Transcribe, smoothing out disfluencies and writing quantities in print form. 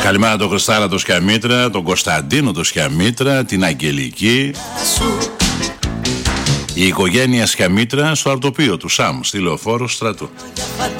Καλημέρα τον Χριστάρα το Σκιαμήτρα, τον Κωνσταντίνο το Σκιαμήτρα, την Αγγελική. Η οικογένεια Σκιαμήτρα στο αρτοπείο του ΣΑΜ, στη Λεωφόρο Στρατού.